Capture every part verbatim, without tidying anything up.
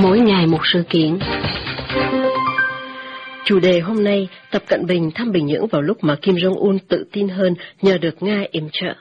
mỗi ngày một sự kiện. Chủ đề hôm nay, Tập Cận Bình thăm Bình Nhưỡng vào lúc mà Kim Jong-un tự tin hơn nhờ được Nga yểm trợ.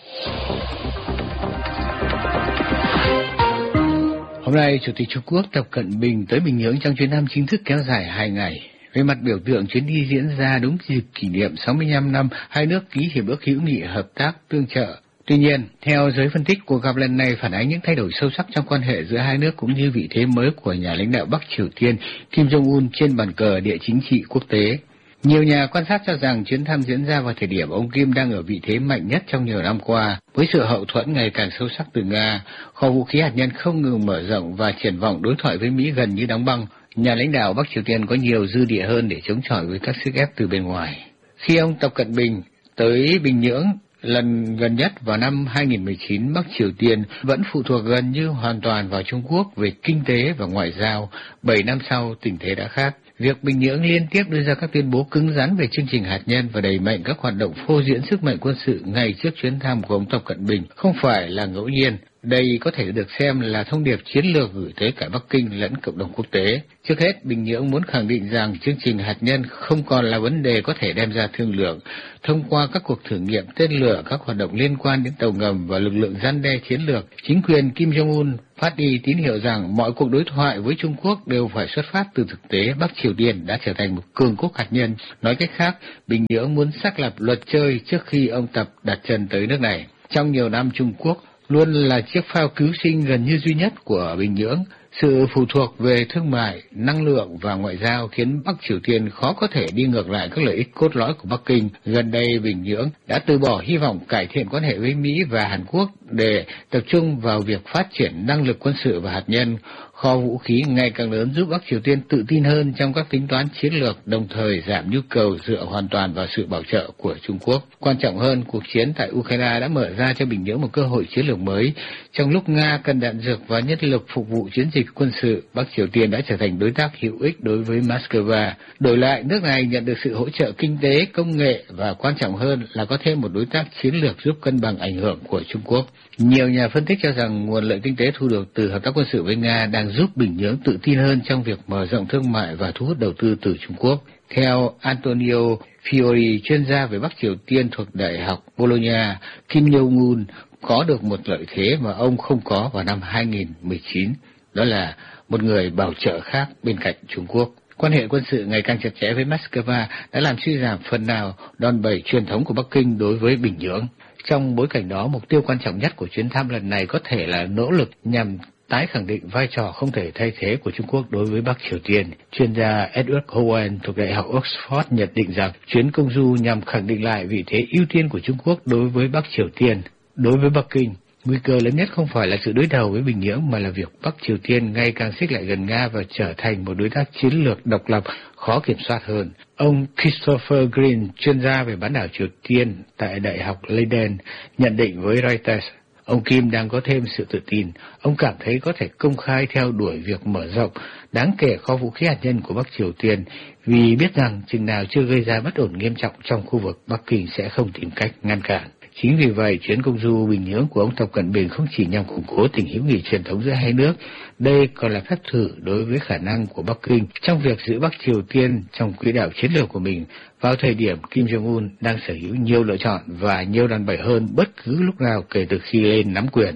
Hôm nay, Chủ tịch Trung Quốc Tập Cận Bình tới Bình Nhưỡng trong chuyến thăm chính thức kéo dài hai ngày. Về mặt biểu tượng, chuyến đi diễn ra đúng dịp kỷ niệm sáu mươi lăm năm hai nước ký hiệp ước hữu nghị hợp tác tương trợ. Tuy nhiên, theo giới phân tích, cuộc gặp lần này phản ánh những thay đổi sâu sắc trong quan hệ giữa hai nước cũng như vị thế mới của nhà lãnh đạo Bắc Triều Tiên Kim Jong-un trên bàn cờ địa chính trị quốc tế. Nhiều nhà quan sát cho rằng chuyến thăm diễn ra vào thời điểm ông Kim đang ở vị thế mạnh nhất trong nhiều năm qua, với sự hậu thuẫn ngày càng sâu sắc từ Nga, kho vũ khí hạt nhân không ngừng mở rộng và triển vọng đối thoại với Mỹ gần như đóng băng. Nhà lãnh đạo Bắc Triều Tiên có nhiều dư địa hơn để chống chọi với các sức ép từ bên ngoài. Khi ông Tập Cận Bình tới Bình Nhưỡng lần gần nhất vào năm hai nghìn không trăm mười chín, Bắc Triều Tiên vẫn phụ thuộc gần như hoàn toàn vào Trung Quốc về kinh tế và ngoại giao. Bảy năm sau, tình thế đã khác. Việc Bình Nhưỡng liên tiếp đưa ra các tuyên bố cứng rắn về chương trình hạt nhân và đẩy mạnh các hoạt động phô diễn sức mạnh quân sự ngay trước chuyến thăm của ông Tập Cận Bình không phải là ngẫu nhiên. Đây có thể được xem là thông điệp chiến lược gửi tới cả Bắc Kinh lẫn cộng đồng quốc tế. Trước hết, Bình Nhưỡng muốn khẳng định rằng chương trình hạt nhân không còn là vấn đề có thể đem ra thương lượng. Thông qua các cuộc thử nghiệm tên lửa, các hoạt động liên quan đến tàu ngầm và lực lượng răn đe chiến lược, chính quyền Kim Jong-un phát đi tín hiệu rằng mọi cuộc đối thoại với Trung Quốc đều phải xuất phát từ thực tế Bắc Triều Tiên đã trở thành một cường quốc hạt nhân. Nói cách khác, Bình Nhưỡng muốn xác lập luật chơi trước khi ông Tập đặt chân tới nước này. Trong nhiều năm, Trung Quốc luôn là chiếc phao cứu sinh gần như duy nhất của Bình Nhưỡng. Sự phụ thuộc về thương mại, năng lượng và ngoại giao khiến Bắc Triều Tiên khó có thể đi ngược lại các lợi ích cốt lõi của Bắc Kinh. Gần đây, Bình Nhưỡng đã từ bỏ hy vọng cải thiện quan hệ với Mỹ và Hàn Quốc để tập trung vào việc phát triển năng lực quân sự và hạt nhân. Kho vũ khí ngày càng lớn giúp Bắc Triều Tiên tự tin hơn trong các tính toán chiến lược, đồng thời giảm nhu cầu dựa hoàn toàn vào sự bảo trợ của Trung Quốc. Quan trọng hơn, cuộc chiến tại Ukraine đã mở ra cho Bình Nhưỡng một cơ hội chiến lược mới. Trong lúc Nga cần đạn dược và nhân lực phục vụ chiến dịch quân sự, Bắc Triều Tiên đã trở thành đối tác hữu ích đối với Moscow. Đổi lại, nước này nhận được sự hỗ trợ kinh tế, công nghệ và quan trọng hơn là có thêm một đối tác chiến lược giúp cân bằng ảnh hưởng của Trung Quốc. Nhiều nhà phân tích cho rằng nguồn lợi kinh tế thu được từ hợp tác quân sự với Nga đang giúp Bình Nhưỡng tự tin hơn trong việc mở rộng thương mại và thu hút đầu tư từ Trung Quốc. Theo Antonio Fiori, chuyên gia về Bắc Triều Tiên thuộc Đại học Bologna, Kim Jong-un có được một lợi thế mà ông không có vào năm hai nghìn không trăm mười chín, đó là một người bảo trợ khác bên cạnh Trung Quốc. Quan hệ quân sự ngày càng chặt chẽ với Moscow đã làm suy giảm phần nào đòn bẩy truyền thống của Bắc Kinh đối với Bình Nhưỡng. Trong bối cảnh đó, mục tiêu quan trọng nhất của chuyến thăm lần này có thể là nỗ lực nhằm tái khẳng định vai trò không thể thay thế của Trung Quốc đối với Bắc Triều Tiên. Chuyên gia Edward Cohen thuộc Đại học Oxford nhận định rằng chuyến công du nhằm khẳng định lại vị thế ưu tiên của Trung Quốc đối với Bắc Triều Tiên. Đối với Bắc Kinh, nguy cơ lớn nhất không phải là sự đối đầu với Bình Nhưỡng mà là việc Bắc Triều Tiên ngày càng xích lại gần Nga và trở thành một đối tác chiến lược độc lập khó kiểm soát hơn. Ông Christopher Green, chuyên gia về bán đảo Triều Tiên tại Đại học Leiden, nhận định với Reuters, ông Kim đang có thêm sự tự tin. Ông cảm thấy có thể công khai theo đuổi việc mở rộng đáng kể kho vũ khí hạt nhân của Bắc Triều Tiên vì biết rằng chừng nào chưa gây ra bất ổn nghiêm trọng trong khu vực, Bắc Kinh sẽ không tìm cách ngăn cản. Chính vì vậy, chuyến công du Bình Nhưỡng của ông Tập Cận Bình không chỉ nhằm củng cố tình hữu nghị truyền thống giữa hai nước, đây còn là phép thử đối với khả năng của Bắc Kinh trong việc giữ Bắc Triều Tiên trong quỹ đạo chiến lược của mình vào thời điểm Kim Jong-un đang sở hữu nhiều lựa chọn và nhiều đòn bẩy hơn bất cứ lúc nào kể từ khi lên nắm quyền.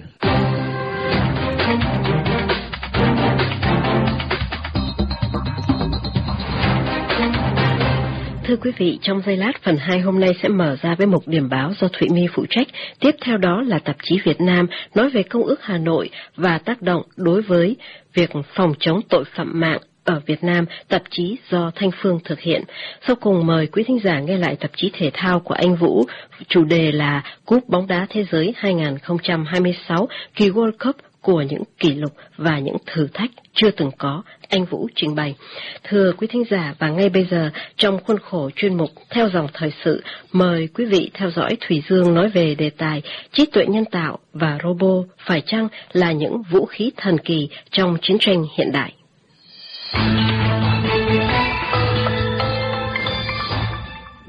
Thưa quý vị, trong giây lát phần hai hôm nay sẽ mở ra với mục điểm báo do Thụy My phụ trách. Tiếp theo đó là tạp chí Việt Nam nói về Công ước Hà Nội và tác động đối với việc phòng chống tội phạm mạng ở Việt Nam, tạp chí do Thanh Phương thực hiện. Sau cùng mời quý thính giả nghe lại tạp chí thể thao của anh Vũ, chủ đề là Cúp bóng đá thế giới hai không hai sáu, kỳ World Cup của những kỷ lục và những thử thách chưa từng có, anh Vũ trình bày. Thưa quý thính giả, và ngay bây giờ trong khuôn khổ chuyên mục Theo dòng thời sự, mời quý vị theo dõi Thủy Dương nói về đề tài trí tuệ nhân tạo và robot phải chăng là những vũ khí thần kỳ trong chiến tranh hiện đại.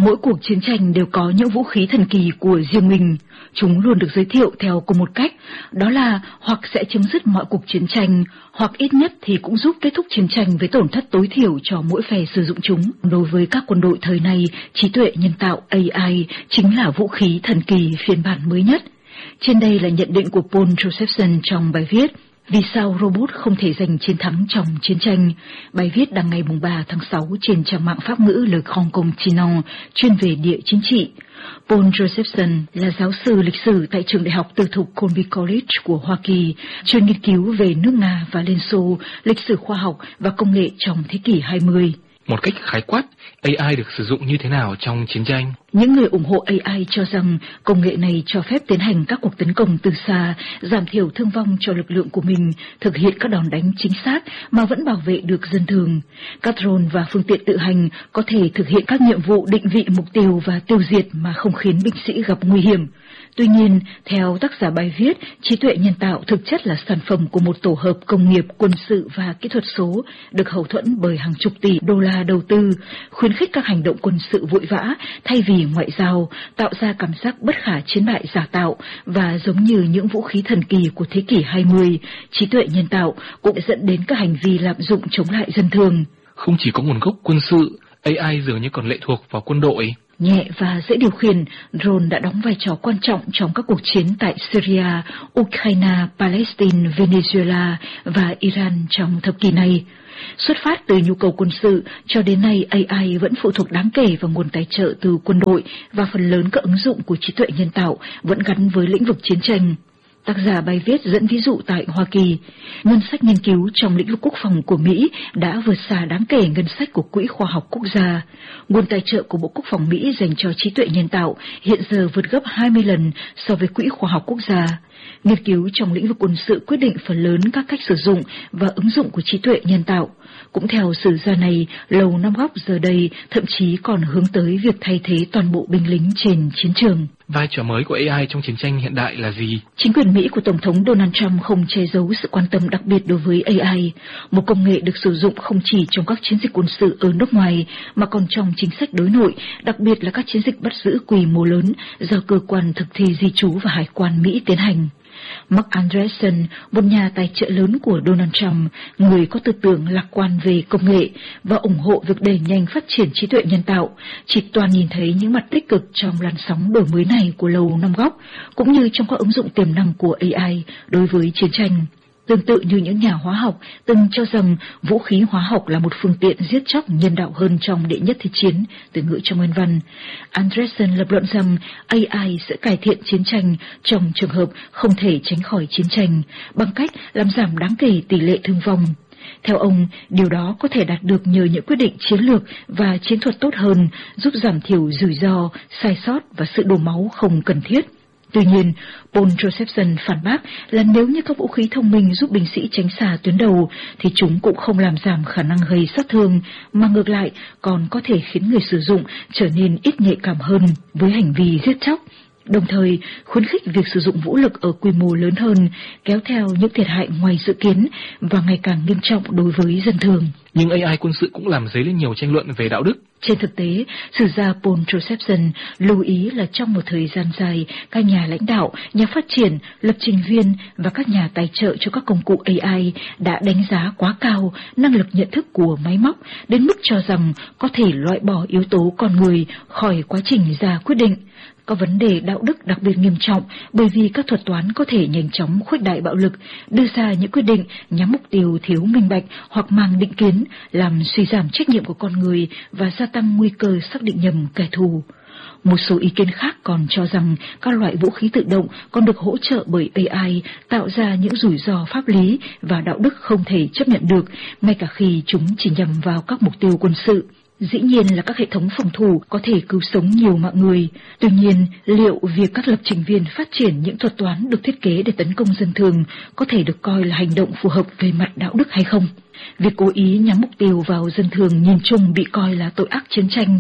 Mỗi cuộc chiến tranh đều có những vũ khí thần kỳ của riêng mình. Chúng luôn được giới thiệu theo cùng một cách, đó là hoặc sẽ chấm dứt mọi cuộc chiến tranh, hoặc ít nhất thì cũng giúp kết thúc chiến tranh với tổn thất tối thiểu cho mỗi phe sử dụng chúng. Đối với các quân đội thời này, trí tuệ nhân tạo A I chính là vũ khí thần kỳ phiên bản mới nhất. Trên đây là nhận định của Paul Josephson trong bài viết Vì sao robot không thể giành chiến thắng trong chiến tranh? Bài viết đăng ngày ba tháng sáu trên trang mạng Pháp ngữ Le Grand Continent chuyên về địa chính trị. Paul Josephson là giáo sư lịch sử tại trường đại học tư thục Colby College của Hoa Kỳ, chuyên nghiên cứu về nước Nga và Liên Xô, lịch sử khoa học và công nghệ trong thế kỷ hai mươi. Một cách khái quát, A I được sử dụng như thế nào trong chiến tranh? Những người ủng hộ A I cho rằng công nghệ này cho phép tiến hành các cuộc tấn công từ xa, giảm thiểu thương vong cho lực lượng của mình, thực hiện các đòn đánh chính xác mà vẫn bảo vệ được dân thường. Các drone và phương tiện tự hành có thể thực hiện các nhiệm vụ định vị mục tiêu và tiêu diệt mà không khiến binh sĩ gặp nguy hiểm. Tuy nhiên, theo tác giả bài viết, trí tuệ nhân tạo thực chất là sản phẩm của một tổ hợp công nghiệp, quân sự và kỹ thuật số, được hậu thuẫn bởi hàng chục tỷ đô la đầu tư, khuyến khích các hành động quân sự vội vã thay vì ngoại giao, tạo ra cảm giác bất khả chiến bại giả tạo, và giống như những vũ khí thần kỳ của thế kỷ hai mươi, trí tuệ nhân tạo cũng dẫn đến các hành vi lạm dụng chống lại dân thường. Không chỉ có nguồn gốc quân sự, A I dường như còn lệ thuộc vào quân đội. Nhẹ và dễ điều khiển, drone đã đóng vai trò quan trọng trong các cuộc chiến tại Syria, Ukraine, Palestine, Venezuela và Iran trong thập kỷ này. Xuất phát từ nhu cầu quân sự, cho đến nay A I vẫn phụ thuộc đáng kể vào nguồn tài trợ từ quân đội, và phần lớn các ứng dụng của trí tuệ nhân tạo vẫn gắn với lĩnh vực chiến tranh. Tác giả bài viết dẫn ví dụ tại Hoa Kỳ, ngân sách nghiên cứu trong lĩnh vực quốc phòng của Mỹ đã vượt xa đáng kể ngân sách của Quỹ Khoa học Quốc gia. Nguồn tài trợ của Bộ Quốc phòng Mỹ dành cho trí tuệ nhân tạo hiện giờ vượt gấp hai mươi lần so với Quỹ Khoa học Quốc gia. Nghiên cứu trong lĩnh vực quân sự quyết định phần lớn các cách sử dụng và ứng dụng của trí tuệ nhân tạo. Cũng theo sử gia này, Lầu Năm Góc giờ đây thậm chí còn hướng tới việc thay thế toàn bộ binh lính trên chiến trường. Vai trò mới của A I trong chiến tranh hiện đại là gì? Chính quyền Mỹ của Tổng thống Donald Trump không che giấu sự quan tâm đặc biệt đối với A I, một công nghệ được sử dụng không chỉ trong các chiến dịch quân sự ở nước ngoài, mà còn trong chính sách đối nội, đặc biệt là các chiến dịch bắt giữ quy mô lớn do cơ quan thực thi di trú và hải quan Mỹ tiến hành. Mark Andreessen, một nhà tài trợ lớn của Donald Trump, người có tư tưởng lạc quan về công nghệ và ủng hộ việc đẩy nhanh phát triển trí tuệ nhân tạo, chỉ toàn nhìn thấy những mặt tích cực trong làn sóng đổi mới này của Lầu Năm Góc, cũng như trong các ứng dụng tiềm năng của A I đối với chiến tranh. Tương tự như những nhà hóa học từng cho rằng vũ khí hóa học là một phương tiện giết chóc nhân đạo hơn trong đệ nhất thế chiến, từ ngữ trong nguyên văn, Andreessen lập luận rằng A I sẽ cải thiện chiến tranh trong trường hợp không thể tránh khỏi chiến tranh, bằng cách làm giảm đáng kể tỷ lệ thương vong. Theo ông, điều đó có thể đạt được nhờ những quyết định chiến lược và chiến thuật tốt hơn, giúp giảm thiểu rủi ro, sai sót và sự đổ máu không cần thiết. Tuy nhiên, Paul Josephson phản bác là nếu như các vũ khí thông minh giúp binh sĩ tránh xa tuyến đầu, thì chúng cũng không làm giảm khả năng gây sát thương, mà ngược lại còn có thể khiến người sử dụng trở nên ít nhạy cảm hơn với hành vi giết chóc, đồng thời khuyến khích việc sử dụng vũ lực ở quy mô lớn hơn, kéo theo những thiệt hại ngoài dự kiến và ngày càng nghiêm trọng đối với dân thường. Nhưng A I quân sự cũng làm dấy lên nhiều tranh luận về đạo đức. Trên thực tế, sử gia Paul Josephson lưu ý là trong một thời gian dài, các nhà lãnh đạo, nhà phát triển, lập trình viên và các nhà tài trợ cho các công cụ A I đã đánh giá quá cao năng lực nhận thức của máy móc, đến mức cho rằng có thể loại bỏ yếu tố con người khỏi quá trình ra quyết định. Có vấn đề đạo đức đặc biệt nghiêm trọng bởi vì các thuật toán có thể nhanh chóng khuếch đại bạo lực, đưa ra những quyết định nhắm mục tiêu thiếu minh bạch hoặc mang định kiến, làm suy giảm trách nhiệm của con người và gia tăng nguy cơ xác định nhầm kẻ thù. Một số ý kiến khác còn cho rằng các loại vũ khí tự động còn được hỗ trợ bởi A I, tạo ra những rủi ro pháp lý và đạo đức không thể chấp nhận được, ngay cả khi chúng chỉ nhằm vào các mục tiêu quân sự. Dĩ nhiên là các hệ thống phòng thủ có thể cứu sống nhiều mạng người. Tuy nhiên, liệu việc các lập trình viên phát triển những thuật toán được thiết kế để tấn công dân thường có thể được coi là hành động phù hợp về mặt đạo đức hay không? Việc cố ý nhắm mục tiêu vào dân thường nhìn chung bị coi là tội ác chiến tranh.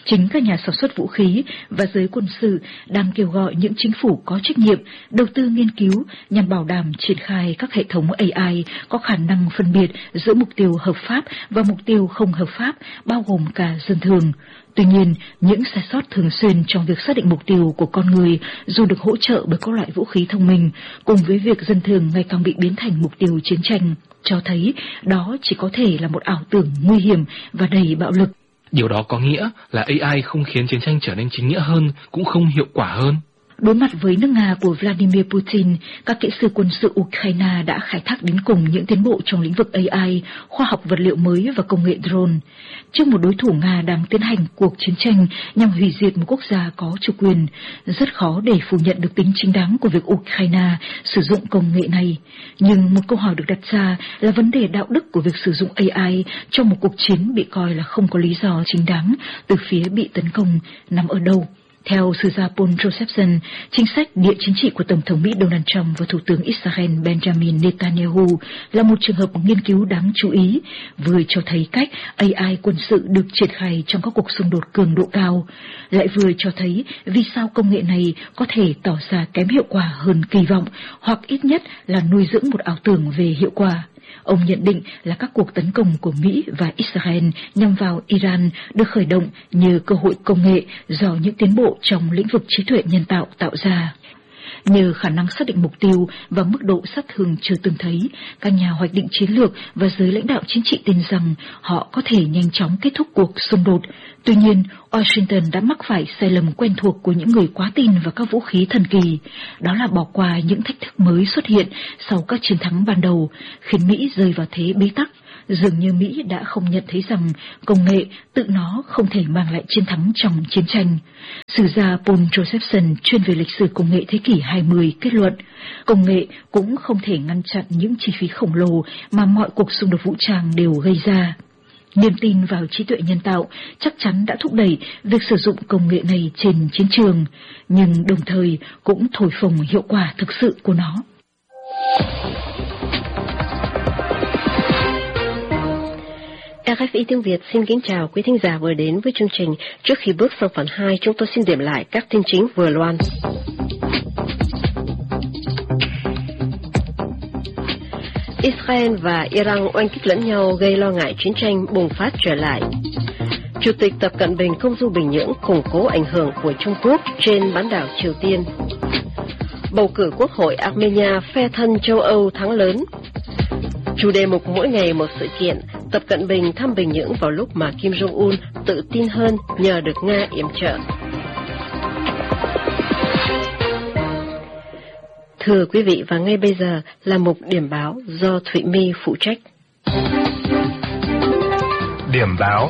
Chính các nhà sản xuất vũ khí và giới quân sự đang kêu gọi những chính phủ có trách nhiệm đầu tư nghiên cứu nhằm bảo đảm triển khai các hệ thống a i có khả năng phân biệt giữa mục tiêu hợp pháp và mục tiêu không hợp pháp, bao gồm cả dân thường. Tuy nhiên, những sai sót thường xuyên trong việc xác định mục tiêu của con người, dù được hỗ trợ bởi các loại vũ khí thông minh, cùng với việc dân thường ngày càng bị biến thành mục tiêu chiến tranh, cho thấy đó chỉ có thể là một ảo tưởng nguy hiểm và đầy bạo lực. Điều đó có nghĩa là a i không khiến chiến tranh trở nên chính nghĩa hơn, cũng không hiệu quả hơn. Đối mặt với nước Nga của Vladimir Putin, các kỹ sư quân sự Ukraine đã khai thác đến cùng những tiến bộ trong lĩnh vực a i, khoa học vật liệu mới và công nghệ drone. Trước một đối thủ Nga đang tiến hành cuộc chiến tranh nhằm hủy diệt một quốc gia có chủ quyền, rất khó để phủ nhận được tính chính đáng của việc Ukraine sử dụng công nghệ này. Nhưng một câu hỏi được đặt ra là vấn đề đạo đức của việc sử dụng a i trong một cuộc chiến bị coi là không có lý do chính đáng từ phía bị tấn công nằm ở đâu. Theo sử gia Paul Josephson, chính sách địa chính trị của Tổng thống Mỹ Donald Trump và Thủ tướng Israel Benjamin Netanyahu là một trường hợp nghiên cứu đáng chú ý, vừa cho thấy cách a i quân sự được triển khai trong các cuộc xung đột cường độ cao, lại vừa cho thấy vì sao công nghệ này có thể tỏ ra kém hiệu quả hơn kỳ vọng, hoặc ít nhất là nuôi dưỡng một ảo tưởng về hiệu quả. Ông nhận định là các cuộc tấn công của Mỹ và Israel nhằm vào Iran được khởi động nhờ cơ hội công nghệ do những tiến bộ trong lĩnh vực trí tuệ nhân tạo tạo ra. Nhờ khả năng xác định mục tiêu và mức độ sát thương chưa từng thấy, các nhà hoạch định chiến lược và giới lãnh đạo chính trị tin rằng họ có thể nhanh chóng kết thúc cuộc xung đột. Tuy nhiên, Washington đã mắc phải sai lầm quen thuộc của những người quá tin vào các vũ khí thần kỳ. Đó là bỏ qua những thách thức mới xuất hiện sau các chiến thắng ban đầu, khiến Mỹ rơi vào thế bế tắc. Dường như Mỹ đã không nhận thấy rằng công nghệ tự nó không thể mang lại chiến thắng trong chiến tranh. Sử gia Paul Josephson chuyên về lịch sử công nghệ thế kỷ hai mươi kết luận, công nghệ cũng không thể ngăn chặn những chi phí khổng lồ mà mọi cuộc xung đột vũ trang đều gây ra. Niềm tin vào trí tuệ nhân tạo chắc chắn đã thúc đẩy việc sử dụng công nghệ này trên chiến trường, nhưng đồng thời cũng thổi phồng hiệu quả thực sự của nó. rờ ép i tiếng Việt xin kính chào quý thính giả vừa đến với chương trình. Trước khi bước sang phần hai, chúng tôi xin điểm lại các tin chính vừa loan. Israel và Iran oanh kích lẫn nhau gây lo ngại chiến tranh bùng phát trở lại. Chủ tịch Tập Cận Bình công du Bình Nhưỡng củng cố ảnh hưởng của Trung Quốc trên bán đảo Triều Tiên. Bầu cử Quốc hội Armenia phe thân châu Âu thắng lớn. Chủ đề mục mỗi ngày một sự kiện, Tập Cận Bình thăm Bình Nhưỡng vào lúc mà Kim Jong-un tự tin hơn nhờ được Nga yểm trợ. Thưa quý vị, và ngay bây giờ là mục điểm báo do Thụy My phụ trách. Điểm báo.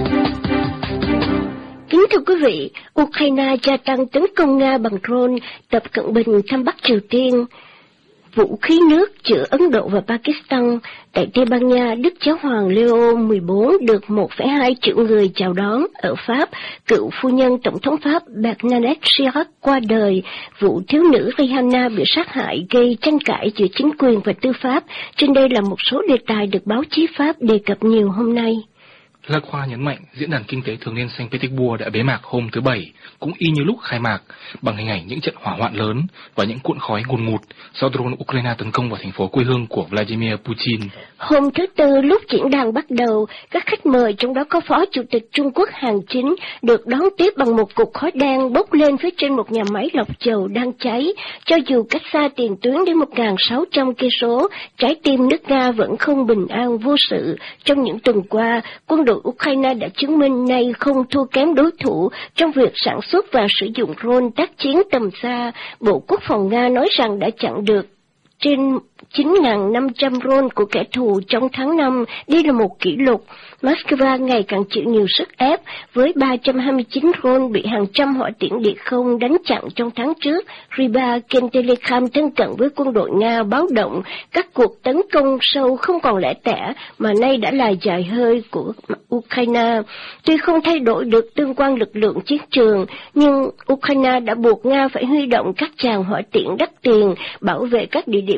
Kính thưa quý vị, Ukraine gia tăng tấn công Nga bằng drone, Tập Cận Bình thăm Bắc Triều Tiên. Vũ khí nước giữa Ấn Độ và Pakistan. Tại Tây Ban Nha, Đức Giáo hoàng Leo mười bốn được một phẩy hai triệu người chào đón. Ở Pháp, cựu phu nhân Tổng thống Pháp Bernadette Chirac qua đời. Vụ thiếu nữ Rihanna bị sát hại gây tranh cãi giữa chính quyền và tư pháp. Trên đây là một số đề tài được báo chí Pháp đề cập nhiều hôm nay. Lạc Khoa nhấn mạnh diễn đàn kinh tế thường niên Saint Petersburg đã bế mạc hôm thứ Bảy, cũng y như lúc khai mạc, bằng hình ảnh những trận hỏa hoạn lớn và những cuộn khói ngùn ngụt do drone Ukraine tấn công vào thành phố quê hương của Vladimir Putin. Hôm thứ Tư, lúc diễn đàn bắt đầu, các khách mời trong đó có Phó Chủ tịch Trung Quốc Hàn Chính được đón tiếp bằng một cột khói đen bốc lên phía trên một nhà máy lọc dầu đang cháy. Cho dù cách xa tiền tuyến đến một nghìn sáu trăm cây số, trái tim nước Nga vẫn không bình an vô sự. Trong những tuần qua, quân đội Ukraine đã chứng minh nay không thua kém đối thủ trong việc sản xuất và sử dụng drone tác chiến tầm xa. Bộ Quốc phòng Nga nói rằng đã chặn được trên chín nghìn năm trăm drone của kẻ thù trong tháng năm. Đây là một kỷ lục. Moscow ngày càng chịu nhiều sức ép với ba trăm hai mươi chín drone bị hàng trăm hỏa tiễn địa không đánh chặn trong tháng trước. Ryba, kênh Telecom thân cận với quân đội Nga báo động các cuộc tấn công sâu không còn lẻ tẻ mà nay đã là dài hơi của Ukraine. Tuy không thay đổi được tương quan lực lượng chiến trường, nhưng Ukraine đã buộc Nga phải huy động các tràng hỏa tiễn đắt tiền bảo vệ các địa điểm quân sự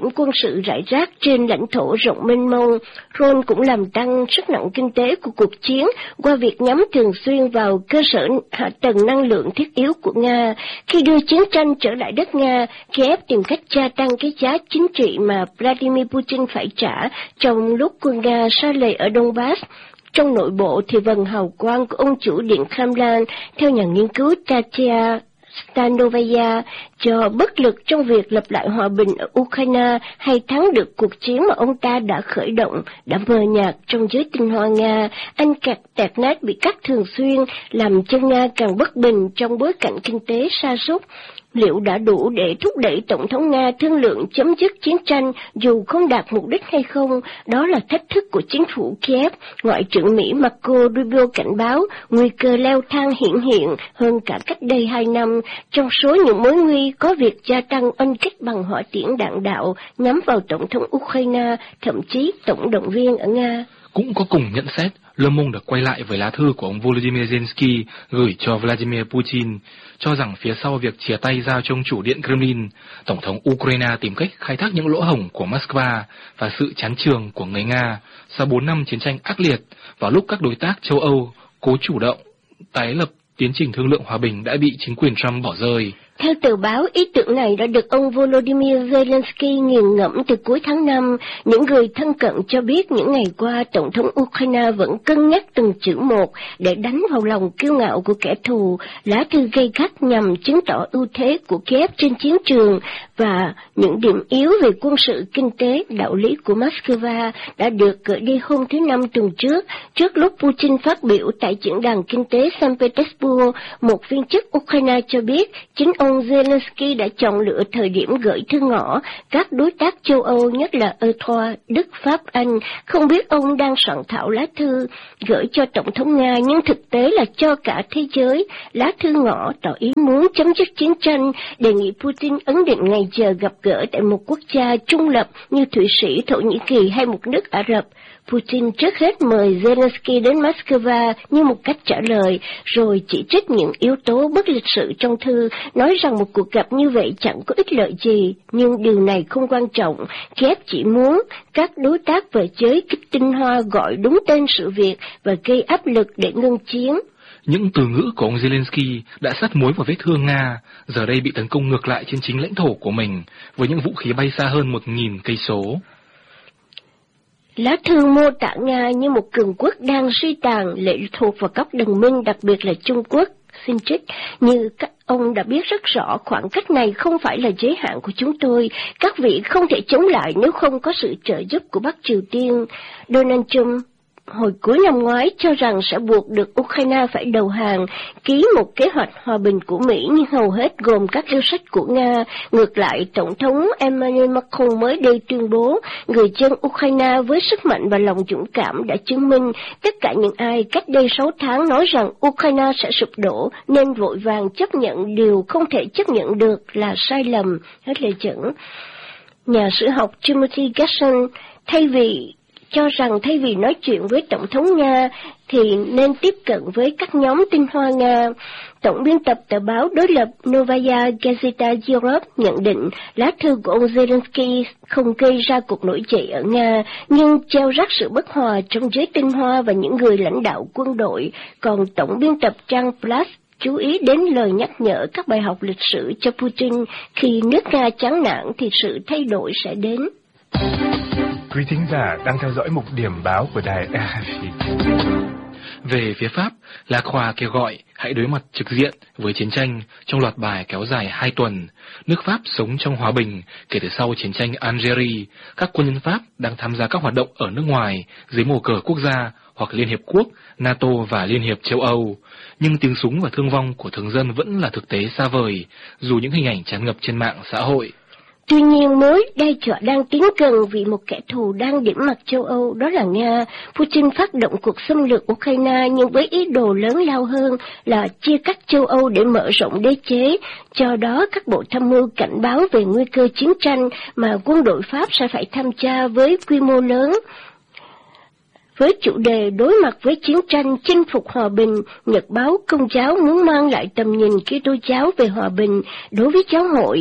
sự rải rác trên lãnh thổ rộng mênh mông. Ron cũng làm tăng sức nặng kinh tế của cuộc chiến qua việc nhắm thường xuyên vào cơ sở hạ tầng năng lượng thiết yếu của Nga. Khi đưa chiến tranh trở lại đất Nga, Kiev tìm cách gia tăng cái giá chính trị mà Vladimir Putin phải trả trong lúc quân Nga sa lầy ở Donbass. Trong nội bộ thì vầng hào quang của ông chủ Điện Kremlin, theo nhà nghiên cứu Tatia Stanovaya, cho bất lực trong việc lập lại hòa bình ở Ukraine hay thắng được cuộc chiến mà ông ta đã khởi động đã mờ nhạt trong giới tinh hoa Nga. Anh cạc tẹt nát bị cắt thường xuyên, làm cho Nga càng bất bình trong bối cảnh kinh tế sa sút. Liệu đã đủ để thúc đẩy Tổng thống Nga thương lượng chấm dứt chiến tranh dù không đạt mục đích hay không? Đó là thách thức của chính phủ Kiev. Ngoại trưởng Mỹ Marco Rubio cảnh báo nguy cơ leo thang hiển hiện hơn cả cách đây hai năm. Trong số những mối nguy có việc gia tăng oanh kích bằng hỏa tiễn đạn đạo nhắm vào Tổng thống Ukraine, thậm chí tổng động viên ở Nga. Cũng có cùng nhận xét, Le Monde đã quay lại với lá thư của ông Volodymyr Zelensky gửi cho Vladimir Putin, cho rằng phía sau việc chia tay giao cho ông chủ Điện Kremlin, Tổng thống Ukraine tìm cách khai thác những lỗ hổng của Moscow và sự chán chường của người Nga sau bốn năm chiến tranh ác liệt, vào lúc các đối tác châu Âu cố chủ động tái lập tiến trình thương lượng hòa bình đã bị chính quyền Trump bỏ rơi. Theo tờ báo, ý tưởng này đã được ông Volodymyr Zelensky nghiền ngẫm từ cuối tháng năm. Những người thân cận cho biết những ngày qua, Tổng thống Ukraine vẫn cân nhắc từng chữ một để đánh vào lòng kiêu ngạo của kẻ thù. Lá thư gay gắt nhằm chứng tỏ ưu thế của Kiev trên chiến trường và những điểm yếu về quân sự, kinh tế, đạo lý của Moscow đã được gửi đi hôm thứ Năm tuần trước. Trước lúc Putin phát biểu tại diễn đàn kinh tế Saint Petersburg, một viên chức Ukraine cho biết chính ông Ông Zelensky đã chọn lựa thời điểm gửi thư ngỏ các đối tác châu Âu, nhất là E ba, Đức, Pháp, Anh. Không biết ông đang soạn thảo lá thư gửi cho Tổng thống Nga, nhưng thực tế là cho cả thế giới. Lá thư ngỏ tỏ ý muốn chấm dứt chiến tranh, đề nghị Putin ấn định ngày giờ gặp gỡ tại một quốc gia trung lập như Thụy Sĩ, Thổ Nhĩ Kỳ hay một nước Ả Rập. Putin trước hết mời Zelensky đến Moscow như một cách trả lời, rồi chỉ trích những yếu tố bất lịch sự trong thư, nói rằng một cuộc gặp như vậy chẳng có ích lợi gì, nhưng điều này không quan trọng. Kiev chỉ muốn các đối tác về giới kích tinh hoa gọi đúng tên sự việc và gây áp lực để ngưng chiến. Những từ ngữ của ông Zelensky đã sát muối vào vết thương Nga, giờ đây bị tấn công ngược lại trên chính lãnh thổ của mình, với những vũ khí bay xa hơn một nghìn cây số. Lá thư mô tả Nga như một cường quốc đang suy tàn, lệ thuộc vào các đồng minh, đặc biệt là Trung Quốc. Xin trích, như các ông đã biết rất rõ, khoảng cách này không phải là giới hạn của chúng tôi. Các vị không thể chống lại nếu không có sự trợ giúp của Bắc Triều Tiên. Donald Trump hồi cuối năm ngoái cho rằng sẽ buộc được Ukraine phải đầu hàng, ký một kế hoạch hòa bình của Mỹ nhưng hầu hết gồm các yêu sách của Nga. Ngược lại, Tổng thống Emmanuel Macron mới đây tuyên bố người dân Ukraine với sức mạnh và lòng dũng cảm đã chứng minh tất cả những ai cách đây sáu tháng nói rằng Ukraine sẽ sụp đổ nên vội vàng chấp nhận điều không thể chấp nhận được là sai lầm. Hết lời dẫn. Nhà sử học Timothy Gerson thay vì cho rằng thay vì nói chuyện với Tổng thống Nga thì nên tiếp cận với các nhóm tinh hoa Nga. Tổng biên tập tờ báo đối lập Novaya Gazeta Europe nhận định lá thư của ông Zelensky không gây ra cuộc nổi dậy ở Nga, nhưng gieo rắc sự bất hòa trong giới tinh hoa và những người lãnh đạo quân đội. Còn tổng biên tập trang Plus chú ý đến lời nhắc nhở các bài học lịch sử cho Putin: khi nước Nga chán nản thì sự thay đổi sẽ đến. Quý thính giả đang theo dõi mục điểm báo của đài rờ ép i. Về phía Pháp, Lacroix kêu gọi hãy đối mặt trực diện với chiến tranh trong loạt bài kéo dài hai tuần. Nước Pháp sống trong hòa bình kể từ sau chiến tranh Algeria. Các quân nhân Pháp đang tham gia các hoạt động ở nước ngoài dưới màu cờ quốc gia hoặc Liên Hiệp Quốc, NATO và Liên Hiệp châu Âu. Nhưng tiếng súng và thương vong của thường dân vẫn là thực tế xa vời, dù những hình ảnh tràn ngập trên mạng xã hội. Tuy nhiên, mối đe dọa đang tiến gần vì một kẻ thù đang điểm mặt châu Âu, đó là Nga. Putin phát động cuộc xâm lược Ukraine nhưng với ý đồ lớn lao hơn là chia cắt châu Âu để mở rộng đế chế. Do đó, các bộ tham mưu cảnh báo về nguy cơ chiến tranh mà quân đội Pháp sẽ phải tham gia với quy mô lớn. Với chủ đề đối mặt với chiến tranh, chinh phục hòa bình, Nhật báo Công giáo muốn mang lại tầm nhìn Kitô giáo về hòa bình đối với giáo hội.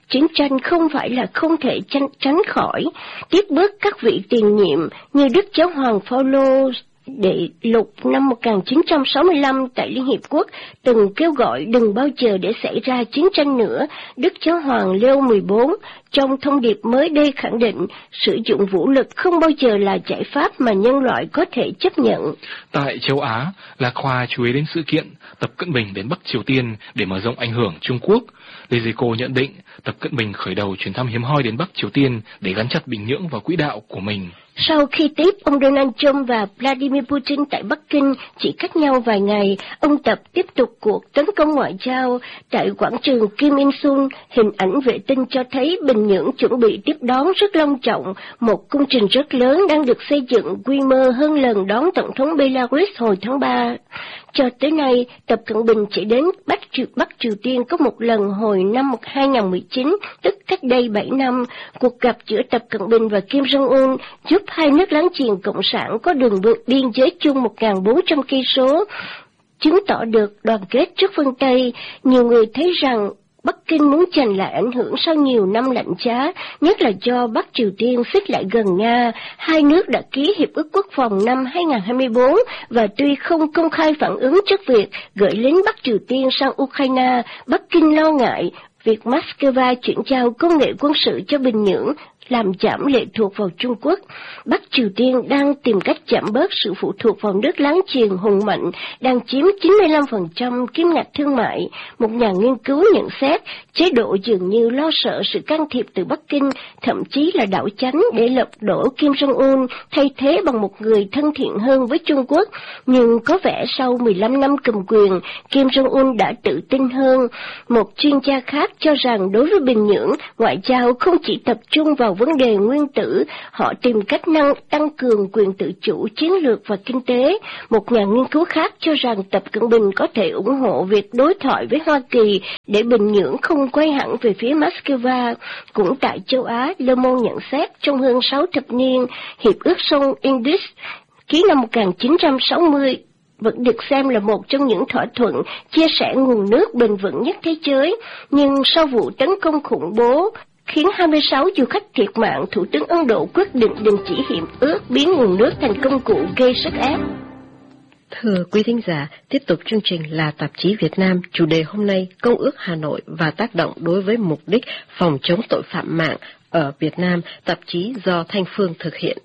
chiến tranh không phải là không thể tránh, tránh khỏi. Tiếp bước các vị tiền nhiệm như Đức Giáo hoàng Phaolô Đệ Lục năm một nghìn chín trăm sáu mươi lăm tại Liên Hiệp Quốc từng kêu gọi đừng bao giờ để xảy ra chiến tranh nữa, Đức Giáo hoàng Leo mười bốn trong thông điệp mới đây khẳng định sử dụng vũ lực không bao giờ là giải pháp mà nhân loại có thể chấp nhận. Tại châu Á, Lạc Khoa chú ý đến sự kiện Tập Cận Bình đến Bắc Triều Tiên để mở rộng ảnh hưởng Trung Quốc. Lezico nhận định Tập Cận Bình khởi đầu chuyến thăm hiếm hoi đến Bắc Triều Tiên để gắn chặt Bình Nhưỡng vào quỹ đạo của mình. Sau khi tiếp ông Donald Trump và Vladimir Putin tại Bắc Kinh chỉ cách nhau vài ngày, ông Tập tiếp tục cuộc tấn công ngoại giao tại quảng trường Kim Il-sung. Hình ảnh vệ tinh cho thấy Bình Nhưỡng chuẩn bị tiếp đón rất long trọng một công trình rất lớn đang được xây dựng quy mô hơn lần đón Tổng thống Belarus hồi tháng ba. Cho tới nay, Tập Cận Bình chỉ đến Bắc Triều, Bắc Triều Tiên có một lần hồi năm hai nghìn không trăm mười chín, tức cách đây bảy năm. Cuộc gặp giữa Tập Cận Bình và Kim Jong-un giúp hai nước láng giềng cộng sản có đường biên giới chung một nghìn bốn trăm cây số, chứng tỏ được đoàn kết trước phương Tây. Nhiều người thấy rằng Bắc Kinh muốn giành lại ảnh hưởng sau nhiều năm lạnh giá, nhất là do Bắc Triều Tiên xích lại gần Nga. Hai nước đã ký Hiệp ước Quốc phòng năm hai nghìn không trăm hai mươi bốn và tuy không công khai phản ứng trước việc gửi lính Bắc Triều Tiên sang Ukraine, Bắc Kinh lo ngại việc Moscow chuyển giao công nghệ quân sự cho Bình Nhưỡng làm giảm lệ thuộc vào Trung Quốc. Bắc Triều Tiên đang tìm cách giảm bớt sự phụ thuộc vào nước láng giềng hùng mạnh, đang chiếm chín mươi lăm phần trăm kim ngạch thương mại. Một nhà nghiên cứu nhận xét, chế độ dường như lo sợ sự can thiệp từ Bắc Kinh, thậm chí là đảo chánh để lật đổ Kim Jong-un, thay thế bằng một người thân thiện hơn với Trung Quốc. Nhưng có vẻ sau mười lăm năm cầm quyền, Kim Jong-un đã tự tin hơn. Một chuyên gia khác cho rằng đối với Bình Nhưỡng, ngoại giao không chỉ tập trung vào vấn đề nguyên tử, họ tìm cách năng tăng cường quyền tự chủ chiến lược và kinh tế. Một nhà nghiên cứu khác cho rằng Tập Cận Bình có thể ủng hộ việc đối thoại với Hoa Kỳ để Bình Nhưỡng không quay hẳn về phía Moscow. Cũng tại châu Á, Le Monde nhận xét trong hơn sáu thập niên, Hiệp ước sông Indus ký năm một nghìn chín trăm sáu mươi vẫn được xem là một trong những thỏa thuận chia sẻ nguồn nước bền vững nhất thế giới. Nhưng sau vụ tấn công khủng bố khiến hai mươi sáu du khách thiệt mạng, Thủ tướng Ấn Độ quyết định đình chỉ hiệp ước, biến nguồn nước thành công cụ gây sức ép. Thưa quý thính giả, tiếp tục chương trình là tạp chí Việt Nam. Chủ đề hôm nay, Công ước Hà Nội và tác động đối với mục đích phòng chống tội phạm mạng ở Việt Nam, tạp chí do Thanh Phương thực hiện.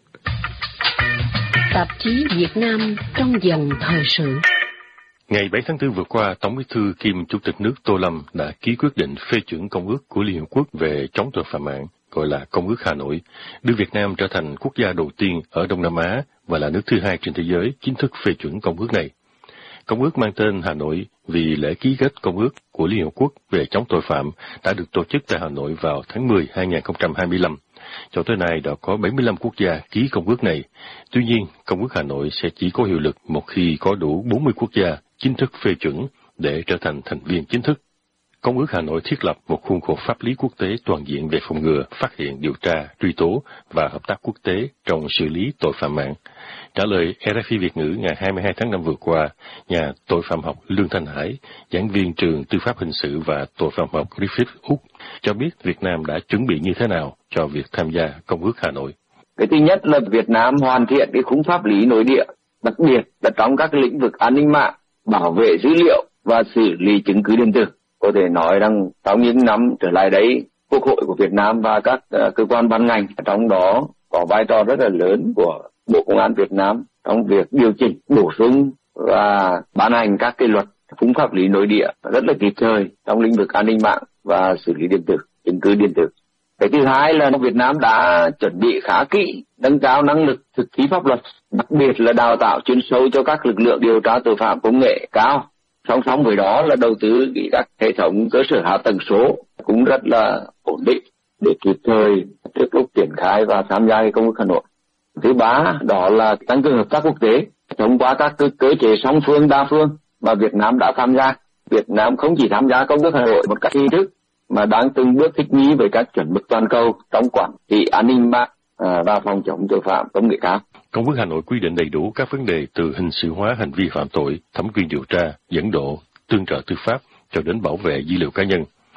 Tạp chí Việt Nam trong dòng thời sự. Ngày bảy tháng tư vừa qua, Tổng Bí thư kiêm Chủ tịch nước Tô Lâm đã ký quyết định phê chuẩn Công ước của Liên Hợp Quốc về chống tội phạm mạng, gọi là Công ước Hà Nội, đưa Việt Nam trở thành quốc gia đầu tiên ở Đông Nam Á và là nước thứ hai trên thế giới chính thức phê chuẩn Công ước này. Công ước mang tên Hà Nội vì lễ ký kết Công ước của Liên Hợp Quốc về chống tội phạm đã được tổ chức tại Hà Nội vào tháng mười năm hai nghìn không trăm hai mươi lăm. Cho tới nay đã có bảy mươi lăm quốc gia ký Công ước này. Tuy nhiên, Công ước Hà Nội sẽ chỉ có hiệu lực một khi có đủ bốn mươi quốc gia chính thức phê chuẩn để trở thành thành viên chính thức. Công ước Hà Nội thiết lập một khuôn khổ pháp lý quốc tế toàn diện về phòng ngừa, phát hiện, điều tra, truy tố và hợp tác quốc tế trong xử lý tội phạm mạng. Trả lời rờ ép i Việt ngữ ngày hai mươi hai tháng năm vừa qua, nhà tội phạm học Lương Thanh Hải, giảng viên trường Tư pháp Hình sự và Tội phạm học Griffith, Úc, cho biết Việt Nam đã chuẩn bị như thế nào cho việc tham gia Công ước Hà Nội. Cái thứ nhất là Việt Nam hoàn thiện cái khung pháp lý nội địa, đặc biệt là trong các lĩnh vực an ninh mạng, bảo vệ dữ liệu và xử lý chứng cứ điện tử. Có thể nói rằng trong những năm trở lại đấy, Quốc hội của Việt Nam và các uh, cơ quan ban ngành, trong đó có vai trò rất là lớn của Bộ Công an Việt Nam trong việc điều chỉnh, bổ sung và ban hành các cái luật khung pháp lý nội địa rất là kịp thời trong lĩnh vực an ninh mạng và xử lý điện tử, chứng cứ điện tử. Cái thứ hai là Việt Nam đã chuẩn bị khá kỹ, nâng cao năng lực thực thi pháp luật, đặc biệt là đào tạo chuyên sâu cho các lực lượng điều tra tội phạm công nghệ cao. Song song với đó là đầu tư các hệ thống cơ sở hạ tầng số cũng rất là ổn định để kịp thời trước lúc triển khai và tham gia Công ước Hà Nội. Thứ ba đó là tăng cường hợp tác quốc tế thông qua các cơ, cơ chế song phương đa phương mà Việt Nam đã tham gia. Việt Nam không chỉ tham gia Công ước Hà Nội một cách hình thức mà đang từng bước thích nghi với các chuẩn mực toàn cầu trong quản trị an ninh mạng và phòng chống tội phạm công nghệ cao. Công ước Hà Nội quy định đầy đủ các vấn đề từ hình sự hóa hành vi phạm tội, thẩm quyền điều tra, dẫn độ, tương trợ tư pháp cho đến bảo vệ dữ liệu cá nhân.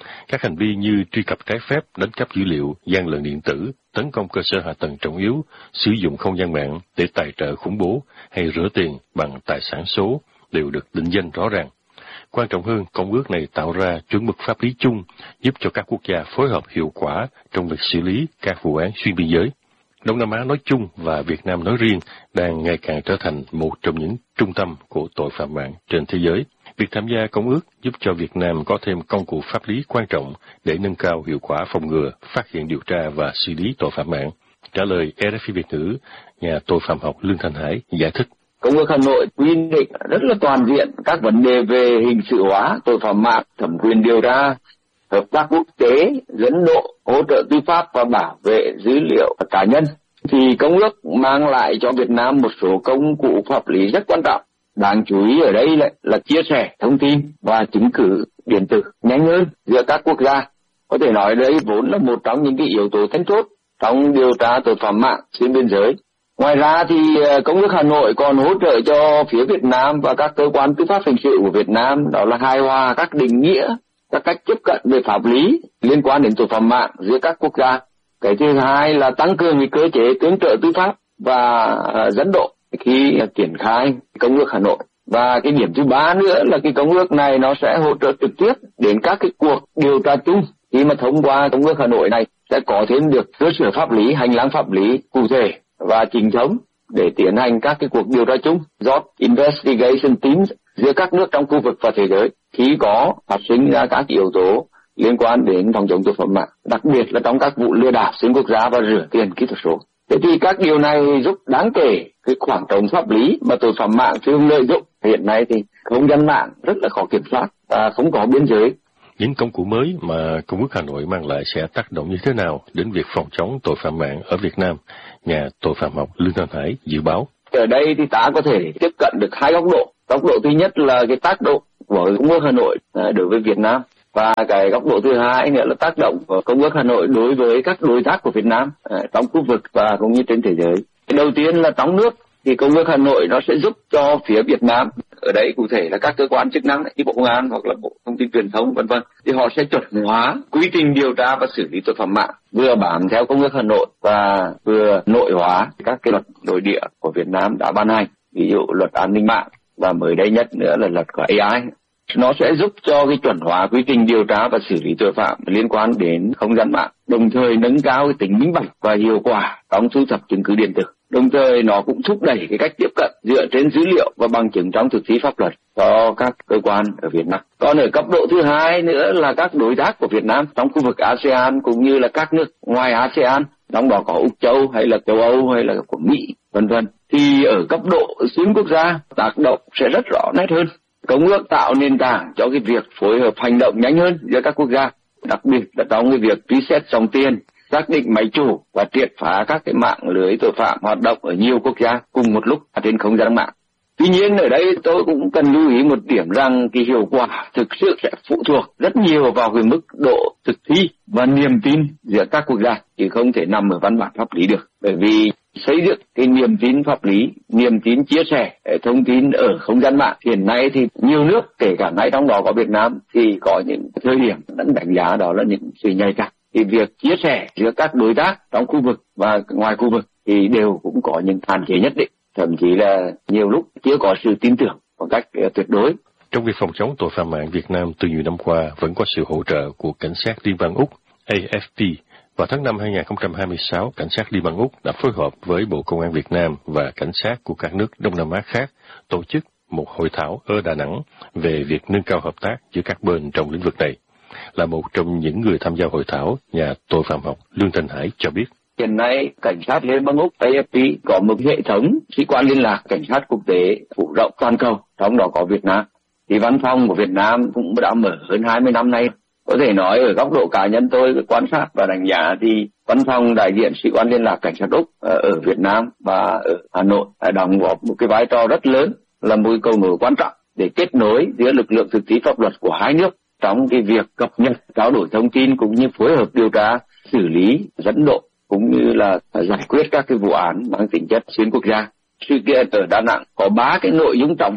Các hành vi như truy cập trái phép, đánh cắp dữ liệu, gian lận điện tử, tấn công cơ sở hạ tầng trọng yếu, sử dụng không gian mạng để tài trợ khủng bố hay rửa tiền bằng tài sản số đều được định danh rõ ràng. Quan trọng hơn, công ước này tạo ra chuẩn mực pháp lý chung giúp cho các quốc gia phối hợp hiệu quả trong việc xử lý các vụ án xuyên biên giới. Đông Nam Á nói chung và Việt Nam nói riêng đang ngày càng trở thành một trong những trung tâm của tội phạm mạng trên thế giới. Việc tham gia công ước giúp cho Việt Nam có thêm công cụ pháp lý quan trọng để nâng cao hiệu quả phòng ngừa, phát hiện điều tra và xử lý tội phạm mạng. Trả lời rờ ép i Việt ngữ, nhà tội phạm học Lương Thanh Hải giải thích. Công ước Hà Nội quy định rất là toàn diện các vấn đề về hình sự hóa tội phạm mạng, thẩm quyền điều tra, hợp tác quốc tế, dẫn độ, hỗ trợ tư pháp và bảo vệ dữ liệu cá nhân. Thì công ước mang lại cho Việt Nam một số công cụ pháp lý rất quan trọng. Đáng chú ý ở đây là, là chia sẻ thông tin và chứng cứ điện tử nhanh hơn giữa các quốc gia. Có thể nói đây vốn là một trong những cái yếu tố then chốt trong điều tra tội phạm mạng xuyên biên giới. Ngoài ra thì Công ước Hà Nội còn hỗ trợ cho phía Việt Nam và các cơ quan tư pháp hình sự của Việt Nam, đó là hài hòa các định nghĩa, các cách tiếp cận về pháp lý liên quan đến tội phạm mạng giữa các quốc gia. Cái thứ hai là tăng cường cái cơ chế tương trợ tư pháp và dẫn độ khi triển khai Công ước Hà Nội. Và cái điểm thứ ba nữa là cái công ước này nó sẽ hỗ trợ trực tiếp đến các cái cuộc điều tra chung. Khi mà thông qua Công ước Hà Nội này sẽ có thêm được cơ sở pháp lý, hành lang pháp lý cụ thể và chính thống để tiến hành các cái cuộc điều tra chung, joint investigation teams giữa các nước trong khu vực và thế giới khi có phát sinh ra các yếu tố liên quan đến phòng chống tội phạm mạng, đặc biệt là trong các vụ lừa đảo xuyên quốc gia và rửa tiền kỹ thuật số. Thế thì các điều này giúp đáng kể cái khoảng trống pháp lý mà tội phạm mạng thường lợi dụng. Hiện nay thì không gian mạng rất là khó kiểm soát và không có biên giới. Những công cụ mới mà Công ước Hà Nội mang lại sẽ tác động như thế nào đến việc phòng chống tội phạm mạng ở Việt Nam? Nhà tội phạm học Lương Thanh Hải dự báo. Ở đây thì ta có thể tiếp cận được hai góc độ. Góc độ thứ nhất là cái tác động của Công ước Hà Nội đối với Việt Nam. Và cái góc độ thứ hai nữa là tác động của Công ước Hà Nội đối với các đối tác của Việt Nam trong khu vực và cũng như trên thế giới. Đầu tiên là trong nước thì Công ước Hà Nội nó sẽ giúp cho phía Việt Nam, ở đấy cụ thể là các cơ quan chức năng như Bộ Công an hoặc là Bộ Thông tin Truyền thông vân vân, thì họ sẽ chuẩn hóa quy trình điều tra và xử lý tội phạm mạng, vừa bám theo Công ước Hà Nội và vừa nội hóa các cái luật nội địa của Việt Nam đã ban hành, ví dụ luật an ninh mạng và mới đây nhất nữa là luật của a i. Nó sẽ giúp cho cái chuẩn hóa quy trình điều tra và xử lý tội phạm liên quan đến không gian mạng, đồng thời nâng cao cái tính minh bạch và hiệu quả trong thu thập chứng cứ điện tử. Đồng thời nó cũng thúc đẩy cái cách tiếp cận dựa trên dữ liệu và bằng chứng trong thực thi pháp luật cho các cơ quan ở Việt Nam. Còn ở cấp độ thứ hai nữa là các đối tác của Việt Nam trong khu vực a sê an cũng như là các nước ngoài a sê an, trong đó có Úc Châu hay là châu Âu hay là của Mỹ vân vân. Thì ở cấp độ xuyên quốc gia tác động sẽ rất rõ nét hơn. Công ước tạo nền tảng cho cái việc phối hợp hành động nhanh hơn giữa các quốc gia, đặc biệt là trong cái việc truy xét dòng tiền, xác định máy chủ và triệt phá các cái mạng lưới tội phạm hoạt động ở nhiều quốc gia cùng một lúc trên không gian mạng. Tuy nhiên ở đây tôi cũng cần lưu ý một điểm rằng cái hiệu quả thực sự sẽ phụ thuộc rất nhiều vào cái mức độ thực thi và niềm tin giữa các quốc gia, chứ không thể nằm ở văn bản pháp lý được. Bởi vì xây dựng cái niềm tin pháp lý, niềm tin chia sẻ thông tin ở không gian mạng hiện nay thì nhiều nước, kể cả ngay trong đó có Việt Nam, thì có những thời điểm vẫn đánh giá đó là những sự nhạy cảm. Thì việc chia sẻ giữa các đối tác trong khu vực và ngoài khu vực thì đều cũng có những hạn chế nhất định, thậm chí là nhiều lúc chưa có sự tin tưởng một cách tuyệt đối. Trong việc phòng chống tội phạm mạng, Việt Nam từ nhiều năm qua vẫn có sự hỗ trợ của Cảnh sát Liên bang Úc A F P. Vào tháng năm hai nghìn không trăm hai mươi sáu, Cảnh sát Liên bang Úc đã phối hợp với Bộ Công an Việt Nam và cảnh sát của các nước Đông Nam Á khác tổ chức một hội thảo ở Đà Nẵng về việc nâng cao hợp tác giữa các bên trong lĩnh vực này. Là một trong những người tham gia hội thảo, nhà tội phạm học Lương Thanh Hải cho biết. Hiện nay, Cảnh sát Liên bang Úc A F P có một hệ thống sĩ quan liên lạc cảnh sát quốc tế phủ rộng toàn cầu, trong đó có Việt Nam. Thì văn phòng của Việt Nam cũng đã mở hơn hai mươi năm nay. Có thể nói ở góc độ cá nhân tôi quan sát và đánh giá thì văn phòng đại diện sĩ quan liên lạc cảnh sát Úc ở Việt Nam và ở Hà Nội đóng góp một cái vai trò rất lớn, là một cầu nối quan trọng để kết nối giữa lực lượng thực thi pháp luật của hai nước trong cái việc cập nhật, trao đổi thông tin cũng như phối hợp điều tra, xử lý, dẫn độ cũng như là giải quyết các cái vụ án mang tính chất xuyên quốc gia. Sự kiện ở Đà Nẵng có ba cái nội dung trọng tâm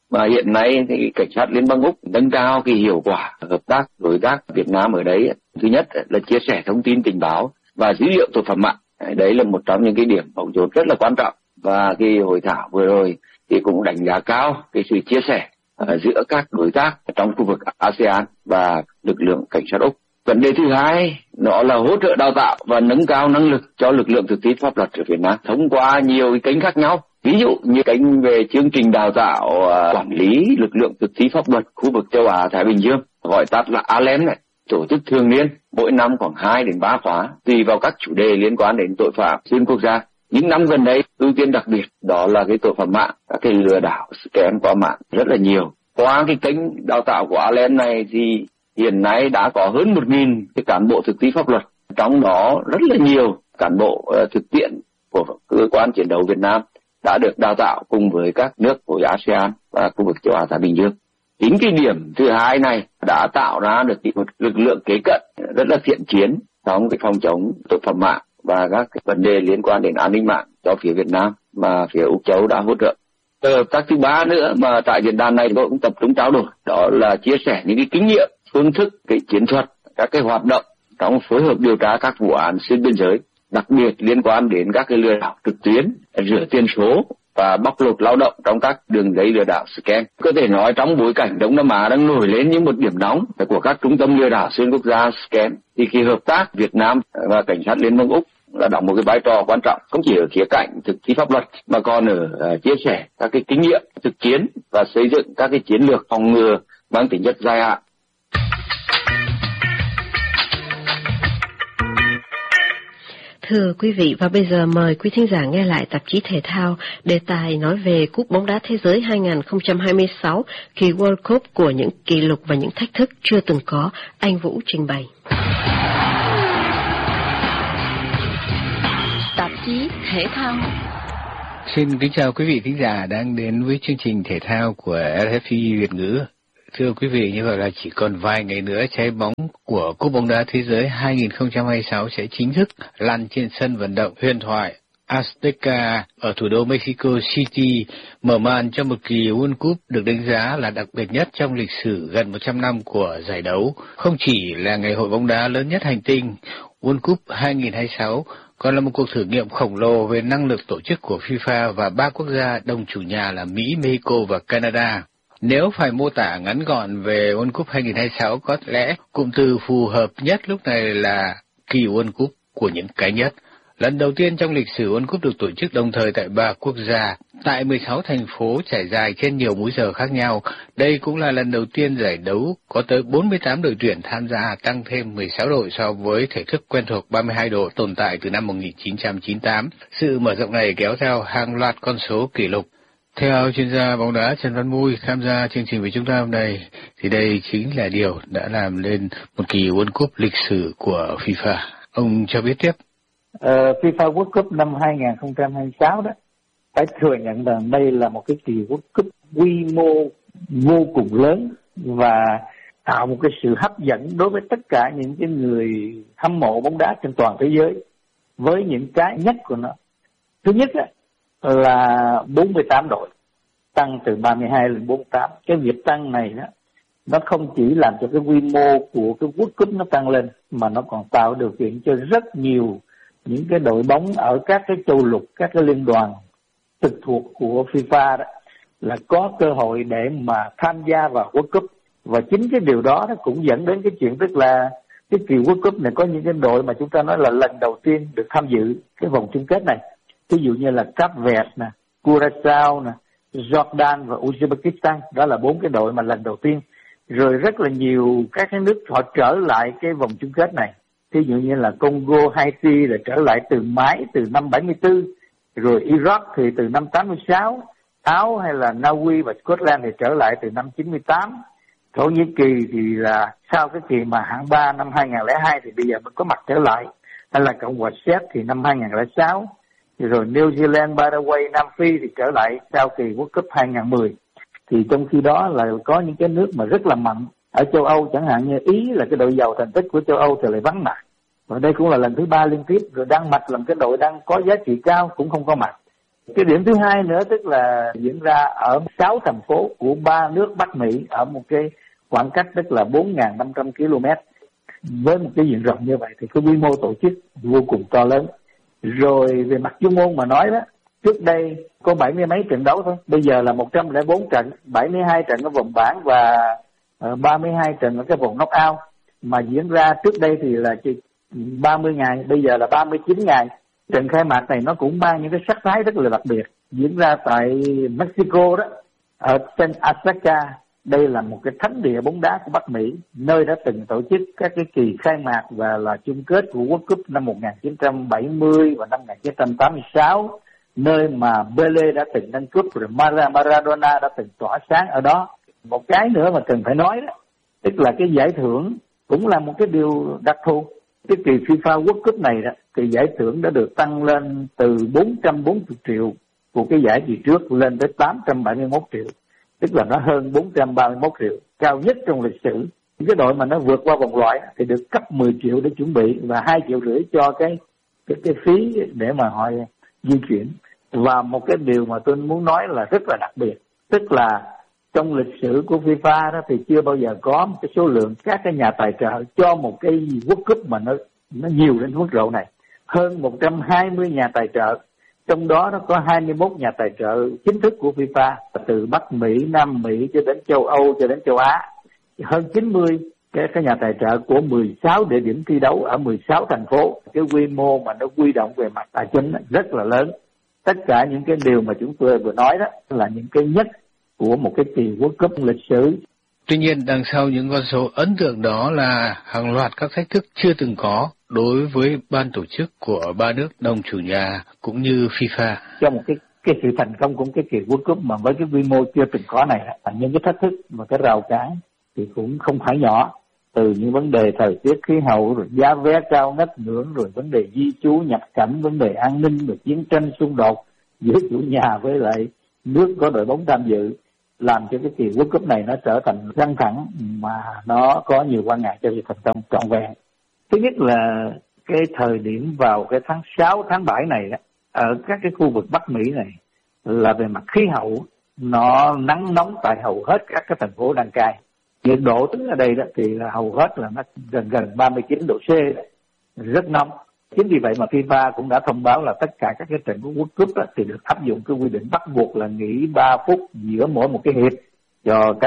Mà hiện nay thì cảnh sát Liên bang Úc nâng cao cái hiệu quả hợp tác đối tác Việt Nam ở đấy. Thứ nhất là chia sẻ thông tin tình báo và dữ liệu tội phạm mạng. Đấy là một trong những cái điểm mấu chốt rất là quan trọng. Và cái hội thảo vừa rồi thì cũng đánh giá cao cái sự chia sẻ uh, giữa các đối tác trong khu vực a sê an và lực lượng cảnh sát Úc. Vấn đề thứ hai, nó là hỗ trợ đào tạo và nâng cao năng lực cho lực lượng thực thi pháp luật ở Việt Nam thông qua nhiều cái kênh khác nhau. Ví dụ như kênh về chương trình đào tạo uh, quản lý lực lượng thực thi pháp luật khu vực châu Á Thái Bình Dương, gọi tắt là a lem này, tổ chức thường niên mỗi năm khoảng hai đến ba khóa tùy vào các chủ đề liên quan đến tội phạm xuyên quốc gia. Những năm gần đây ưu tiên đặc biệt đó là cái tội phạm mạng, các cái lừa đảo scam qua mạng rất là nhiều. Qua cái kênh đào tạo của a lem này thì hiện nay đã có hơn một nghìn cái cán bộ thực thi pháp luật, trong đó rất là nhiều cán bộ uh, thực tiễn của cơ quan chiến đấu Việt Nam đã được đào tạo cùng với các nước khối a sê an và khu vực châu Á Thái Bình Dương. Chính cái điểm thứ hai này đã tạo ra được một lực lượng kế cận rất là thiện chiến trong cái phòng chống tội phạm mạng và các cái vấn đề liên quan đến an ninh mạng cho phía Việt Nam mà phía Úc Châu đã hỗ trợ. Hợp tác thứ ba nữa mà tại diễn đàn này tôi cũng tập trung trao đổi, đó là chia sẻ những cái kinh nghiệm, phương thức, cái chiến thuật, các cái hoạt động trong phối hợp điều tra các vụ án xuyên biên giới, đặc biệt liên quan đến các cái lừa đảo trực tuyến, rửa tiền số và bóc lột lao động trong các đường dây lừa đảo scam. Có thể nói trong bối cảnh Đông Nam Á đang nổi lên như một điểm nóng của các trung tâm lừa đảo xuyên quốc gia scam, thì khi hợp tác Việt Nam và cảnh sát Liên bang Úc là đóng một cái vai trò quan trọng, không chỉ ở khía cạnh thực thi pháp luật mà còn ở uh, chia sẻ các cái kinh nghiệm thực chiến và xây dựng các cái chiến lược phòng ngừa mang tính chất dài hạn. Thưa quý vị, và bây giờ mời quý thính giả nghe lại tạp chí thể thao, đề tài nói về Cúp bóng đá thế giới hai không hai sáu, kỳ World Cup của những kỷ lục và những thách thức chưa từng có. Anh Vũ trình bày. Tạp chí thể thao. Xin kính chào quý vị thính giả đang đến với chương trình thể thao của rờ ép i Việt ngữ. Thưa quý vị, như vậy là chỉ còn vài ngày nữa trái bóng của Cúp bóng đá thế giới hai không hai sáu sẽ chính thức lăn trên sân vận động huyền thoại Azteca ở thủ đô Mexico City, mở màn cho một kỳ World Cup được đánh giá là đặc biệt nhất trong lịch sử gần một trăm năm của giải đấu. Không chỉ là ngày hội bóng đá lớn nhất hành tinh, World Cup hai không hai sáu còn là một cuộc thử nghiệm khổng lồ về năng lực tổ chức của FIFA và ba quốc gia đồng chủ nhà là Mỹ, Mexico và Canada. Nếu phải mô tả ngắn gọn về World Cup hai không hai sáu, có lẽ cụm từ phù hợp nhất lúc này là kỳ World Cup của những cái nhất. Lần đầu tiên trong lịch sử World Cup được tổ chức đồng thời tại ba quốc gia, tại mười sáu thành phố trải dài trên nhiều múi giờ khác nhau. Đây cũng là lần đầu tiên giải đấu có tới bốn mươi tám đội tuyển tham gia, tăng thêm mười sáu đội so với thể thức quen thuộc ba mươi hai đội tồn tại từ năm một nghìn chín trăm chín mươi tám. Sự mở rộng này kéo theo hàng loạt con số kỷ lục. Theo chuyên gia bóng đá Trần Văn Mui tham gia chương trình với chúng ta hôm nay, thì đây chính là điều đã làm nên một kỳ World Cup lịch sử của FIFA. Ông cho biết tiếp. Uh, FIFA World Cup năm hai không hai sáu đó, phải thừa nhận rằng đây là một cái kỳ World Cup quy mô vô cùng lớn và tạo một cái sự hấp dẫn đối với tất cả những cái người hâm mộ bóng đá trên toàn thế giới, với những cái nhất của nó. Thứ nhất á, là bốn mươi tám đội, tăng từ ba mươi hai lên bốn mươi tám. Cái việc tăng này đó, nó không chỉ làm cho cái quy mô của cái World Cup nó tăng lên, mà nó còn tạo điều kiện cho rất nhiều những cái đội bóng ở các cái châu lục, các cái liên đoàn trực thuộc của FIFA đó là có cơ hội để mà tham gia vào World Cup. Và chính cái điều đó nó cũng dẫn đến cái chuyện tức là cái kỳ World Cup này có những cái đội mà chúng ta nói là lần đầu tiên được tham dự cái vòng chung kết này. Ví dụ như là Cape Verde nè, Curaçao nè, Jordan và Uzbekistan, đó là bốn cái đội mà lần đầu tiên. Rồi rất là nhiều các cái nước họ trở lại cái vòng chung kết này. Ví dụ như là Congo, Haiti là trở lại từ mãi từ năm bảy mươi tư, rồi Iraq thì từ năm tám mươi sáu, Áo hay là Na Uy và Scotland thì trở lại từ năm chín mươi tám. Thổ Nhĩ Kỳ thì là sau cái kỳ mà hạng ba năm hai không không hai thì bây giờ mới có mặt trở lại, hay là Cộng hòa Séc thì năm hai không không sáu, rồi New Zealand, Paraguay, Nam Phi thì trở lại sau kỳ World Cup hai không một không. Thì trong khi đó là có những cái nước mà rất là mạnh ở châu Âu, chẳng hạn như Ý là cái đội giàu thành tích của châu Âu thì lại vắng mặt. Và đây cũng là lần thứ ba liên tiếp. Rồi Đan Mạch là một cái đội đang có giá trị cao cũng không có mặt. Cái điểm thứ hai nữa tức là diễn ra ở sáu thành phố của ba nước Bắc Mỹ ở một cái khoảng cách tức là bốn nghìn năm trăm ki lô mét. Với một cái diện rộng như vậy thì cái quy mô tổ chức vô cùng to lớn. Rồi về mặt chuyên môn mà nói đó, trước đây có bảy mươi mấy trận đấu thôi, bây giờ là một trăm lẻ bốn trận, bảy mươi hai trận ở vòng bảng và ba mươi hai trận ở cái vòng knock-out. Mà diễn ra trước đây thì là chỉ ba mươi ngày, bây giờ là ba mươi chín ngày. Trận khai mạc này nó cũng mang những cái sắc thái rất là đặc biệt, diễn ra tại Mexico đó, ở tên Azteca. Đây là một cái thánh địa bóng đá của Bắc Mỹ, nơi đã từng tổ chức các cái kỳ khai mạc và là chung kết của World Cup năm một nghìn chín trăm bảy mươi và năm một nghìn chín trăm tám mươi sáu, nơi mà Pele đã từng nâng cúp, rồi Maradona đã từng tỏa sáng ở đó. Một cái nữa mà cần phải nói đó, tức là cái giải thưởng cũng là một cái điều đặc thù. Cái kỳ FIFA World Cup này đó, thì giải thưởng đã được tăng lên từ bốn trăm bốn mươi triệu của cái giải kỳ trước lên tới tám trăm bảy mươi mốt triệu. Tức là nó hơn bốn trăm ba mươi mốt triệu, cao nhất trong lịch sử. Cái đội mà nó vượt qua vòng loại thì được cấp mười triệu để chuẩn bị và hai triệu rưỡi cho cái, cái, cái phí để mà họ di chuyển. Và một cái điều mà tôi muốn nói là rất là đặc biệt, tức là trong lịch sử của FIFA đó thì chưa bao giờ có một cái số lượng các cái nhà tài trợ cho một cái World Cup mà nó nó nhiều đến mức độ này. Hơn một trăm hai mươi nhà tài trợ, trong đó nó có hai mươi mốt nhà tài trợ chính thức của FIFA, từ Bắc Mỹ, Nam Mỹ cho đến châu Âu cho đến châu Á. Hơn chín mươi cái, cái nhà tài trợ của mười sáu địa điểm thi đấu ở mười sáu thành phố. Cái quy mô mà nó huy động về mặt tài chính rất là lớn. Tất cả những cái điều mà chúng tôi vừa nói đó là những cái nhất của một cái kỳ World Cup lịch sử. Tuy nhiên, đằng sau những con số ấn tượng đó là hàng loạt các thách thức chưa từng có đối với ban tổ chức của ba nước đồng chủ nhà cũng như FIFA. Cho một cái cái sự thành công của cái kỳ World Cup mà với cái quy mô chưa từng có này, những cái thách thức và cái rào cản thì cũng không phải nhỏ. Từ những vấn đề thời tiết khí hậu, rồi giá vé cao ngất ngưỡng, rồi vấn đề di trú nhập cảnh, vấn đề an ninh, rồi chiến tranh xung đột giữa chủ nhà với lại nước có đội bóng tham dự, làm cho cái kỳ World Cup này nó trở thành căng thẳng mà nó có nhiều quan ngại cho việc thành công trọn vẹn. Thứ nhất là cái thời điểm vào cái tháng sáu, tháng bảy này đó, ở các cái khu vực Bắc Mỹ này là về mặt khí hậu nó nắng nóng tại hầu hết các cái thành phố đăng cai. Nhiệt độ tính ở đây đó thì là hầu hết là nó gần gần ba mươi chín độ C, rất nóng. Chính vì vậy mà FIFA cũng đã thông báo là tất cả các cái trận của World Cup đó, thì được áp dụng cái quy định bắt buộc là nghỉ ba phút giữa mỗi một cái hiệp cho